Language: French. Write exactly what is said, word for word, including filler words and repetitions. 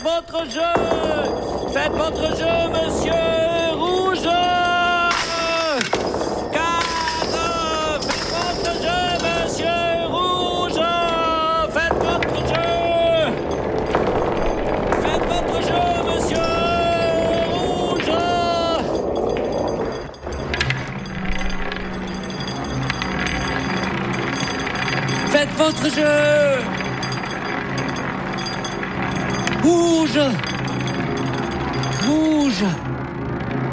votre jeu. Faites votre jeu, monsieur Rouge. quatre. Faites votre jeu, monsieur Rouge. Faites votre jeu. Faites votre jeu, monsieur Rouge. Faites votre jeu. Rouge. Rouge.